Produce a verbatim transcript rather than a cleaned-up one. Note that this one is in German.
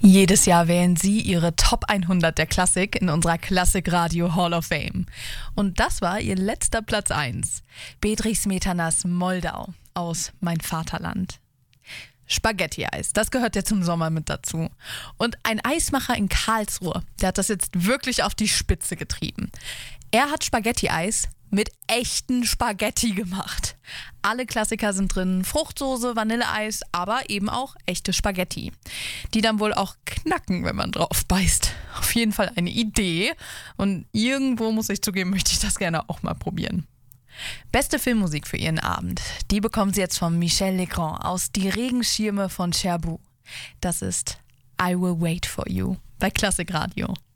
Jedes Jahr wählen Sie Ihre Top hundert der Klassik in unserer Klassik Radio Hall of Fame. Und das war Ihr letzter Platz eins. Bedřich Smetanas Moldau aus Mein Vaterland. Spaghetti-Eis, das gehört ja zum Sommer mit dazu. Und ein Eismacher in Karlsruhe, der hat das jetzt wirklich auf die Spitze getrieben. Er hat Spaghetti-Eis mit echten Spaghetti gemacht. Alle Klassiker sind drin, Fruchtsoße, Vanilleeis, aber eben auch echte Spaghetti. Die dann wohl auch knacken, wenn man drauf beißt. Auf jeden Fall eine Idee. Und irgendwo, muss ich zugeben, möchte ich das gerne auch mal probieren. Beste Filmmusik für Ihren Abend, die bekommen Sie jetzt von Michel Legrand aus Die Regenschirme von Cherbourg. Das ist I Will Wait For You bei Klassik Radio.